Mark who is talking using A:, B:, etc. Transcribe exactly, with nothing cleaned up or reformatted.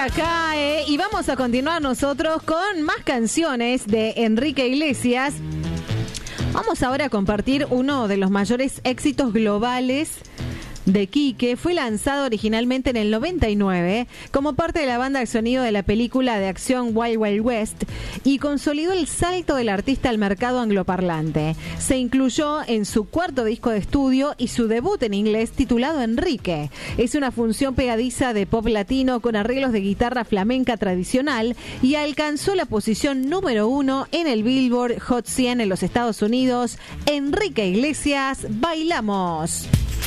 A: acá, ¿eh? Y vamos a continuar nosotros con más canciones de Enrique Iglesias. Vamos ahora a compartir uno de los mayores éxitos globales de Quique. Fue lanzado originalmente en el noventa y nueve como parte de la banda de sonido de la película de acción Wild Wild West y consolidó el salto del artista al mercado angloparlante. Se incluyó en su cuarto disco de estudio y su debut en inglés titulado Enrique. Es una función pegadiza de pop latino con arreglos de guitarra flamenca tradicional y alcanzó la posición número uno en el Billboard Hot cien en los Estados Unidos. Enrique Iglesias, Bailamos.